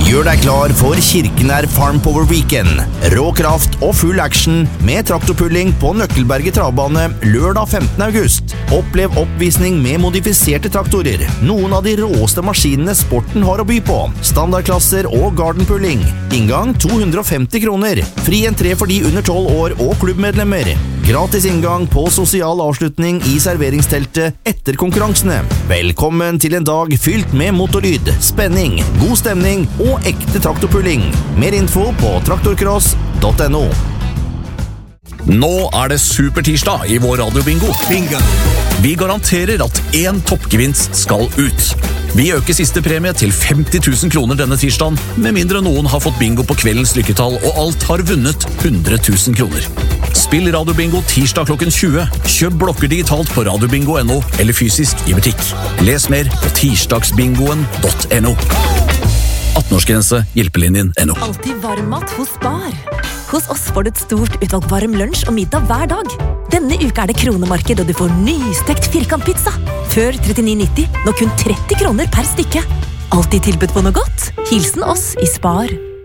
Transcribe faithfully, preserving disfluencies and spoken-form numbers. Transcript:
Gjør deg klar for Kirkenær Farm Power Weekend. Rå kraft og full action med traktorpulling på Nøkkelberget travbane lørdag femtende august. Opplev oppvisning med modifiserte traktorer. Noen av de råeste maskinene sporten har å by på. Standardklasser og gardenpulling. Inngang to hundre og femti kroner. Fri entré for de under tolv år og klubbmedlemmer. Gratis inngang på sosial avslutning i serveringsteltet etter konkurransene. Velkommen til en dag fylt med motorlyd, spenning, god stemning og ekte traktorpulling. Mer info på traktorcross punktum no. Nå er det supertirsdag i vår radiobingo. Bingo. Vi garanterer at én toppgevinst skal ut. Vi øker siste premie til femti tusen kroner denne tirsdagen, med mindre noen har fått bingo på kveldens lykketall, og alt har vunnet hundre tusen kroner. Spill radiobingo tirsdag klokken tjue. Kjøp blokker digitalt på radiobingo punktum no eller fysisk i butikk. Les mer på tirsdagsbingoen punktum no. atten-årsgrense, hjelpelinjen punktum no. Alltid varmmat hos Spar. Hos oss får du et stort utvalg varm lunsj og middag hver dag. Denne uka er det kronemarked, og du får nystekt firkantpizza. Før trettini nitti, nå kun tretti kroner per stykke. Alltid tilbud på noe godt. Hilsen oss i Spar.